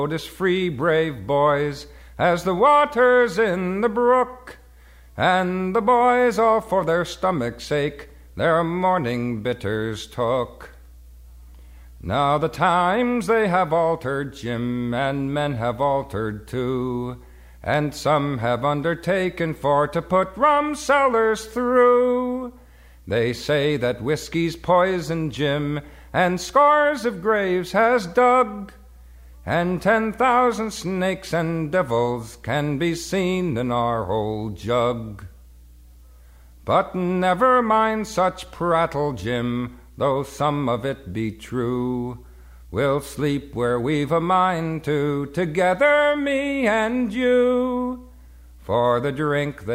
As free, brave boys as the waters in the brook, and the boys all for their stomach's sake their morning bitters took. Now the times they have altered, Jim, and men have altered too, and some have undertaken for to put rum sellers through. They say that whiskey's poison, Jim, and scores of graves has dug, and 10,000 snakes and devils can be seen in our old jug. But never mind such prattle, Jim, though some of it be true. We'll sleep where we've a mind to, together, me and you, for the drink